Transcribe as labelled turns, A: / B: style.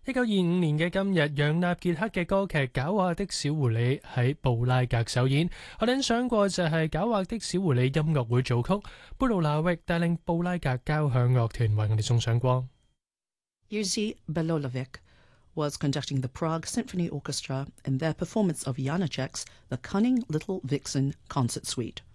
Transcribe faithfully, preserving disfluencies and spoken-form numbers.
A: 一九二五年嘅今日，楊納傑克嘅歌劇《狡猾的小狐狸》喺布拉格首演。我哋想過就係《狡猾的小狐狸》音樂會組曲，布魯納域帶領布拉格交響樂團為我哋送上光。
B: Jerzy Belolovic was conducting the Prague Symphony Orchestra in their performance of Janacek's The Cunning Little Vixen Concert Suite.